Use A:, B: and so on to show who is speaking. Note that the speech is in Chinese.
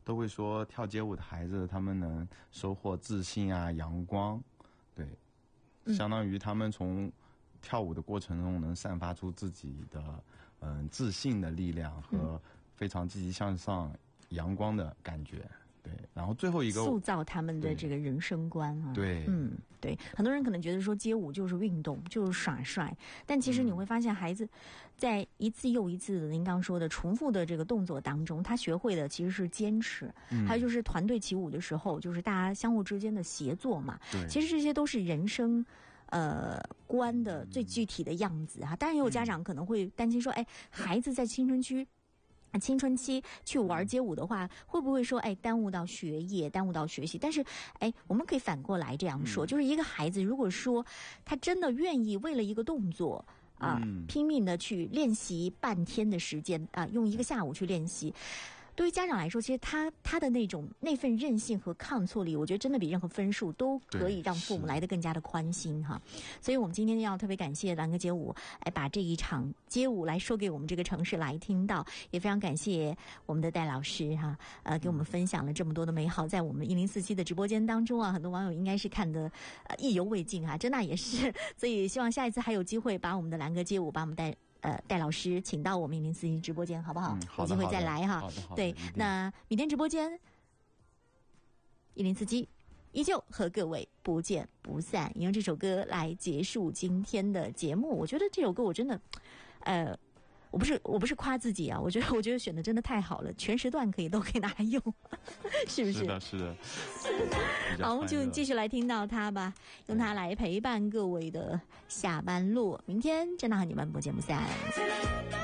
A: 都会说跳街舞的孩子他们能收获自信啊、阳光，对，相当于他们从跳舞的过程中能散发出自己的自信的力量和非常积极向上、阳光的感觉。对，然后最后一个
B: 塑造他们的这个人生观啊。
A: 对，
B: 对，很多人可能觉得说街舞就是运动，就是耍帅，但其实你会发现，孩子在一次又一次的您刚说的重复的这个动作当中，他学会的其实是坚持，还有就是团队起舞的时候，就是大家相互之间的协作嘛。
A: 对，
B: 其实这些都是人生观的最具体的样子啊。当然也有家长可能会担心说，孩子在青春期去玩街舞的话，会不会说耽误到学业，耽误到学习？但是我们可以反过来这样说，就是一个孩子如果说他真的愿意为了一个动作拼命的去练习半天的时间用一个下午去练习，对于家长来说，其实他的那份韧性和抗挫力，我觉得真的比任何分数都可以让父母来得更加的宽心哈。所以我们今天要特别感谢蓝歌街舞，把这一场街舞来说给我们这个城市来听到，也非常感谢我们的戴老师哈，给我们分享了这么多的美好，在我们1047的直播间当中很多网友应该是看得意犹未尽啊，真的也是，所以希望下一次还有机会把我们的蓝歌街舞，把我们戴老师请到我们1047直播间好不好？有机会再来哈。对，那明天直播间1047依旧和各位不见不散，用这首歌来结束今天的节目。我觉得这首歌我真的我不是夸自己啊，我觉得选的真的太好了，全时段都可以拿来用，是不是？
A: 是的。
B: 好，我们就继续来听到它吧，用它来陪伴各位的下班路。明天真的和你们不见不散。